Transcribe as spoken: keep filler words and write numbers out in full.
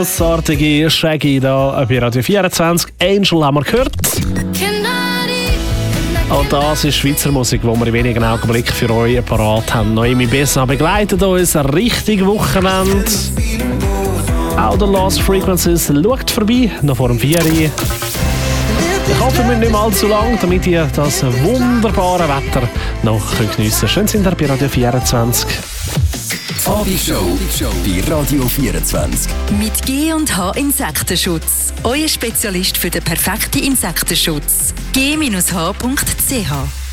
Grossartige Shaggy da bei Radio vierundzwanzig. Angel haben wir gehört. Und das ist Schweizer Musik, die wir in wenigen Augenblicken für euch parat haben. Noemi Besna begleitet uns ein richtiges Wochenende. Auch der Lost Frequencies schaut vorbei, noch vor dem vier Uhr. Ich hoffe, wir nicht mehr allzu lang, damit ihr das wunderbare Wetter noch geniessen könnt. Schön sind ihr bei Radio vierundzwanzig. Adi Show bei Radio vierundzwanzig. Mit G und H Insektenschutz. Euer Spezialist für den perfekten Insektenschutz. G H punkt C H